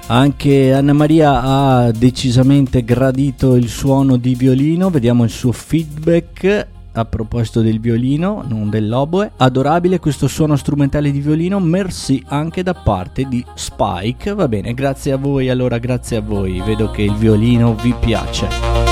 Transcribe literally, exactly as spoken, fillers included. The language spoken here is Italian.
Anche Anna Maria ha decisamente gradito il suono di violino, vediamo il suo feedback a proposito del violino, non dell'oboe. Adorabile questo suono strumentale di violino, merci anche da parte di Spike. Va bene, grazie a voi, allora grazie a voi, vedo che il violino vi piace.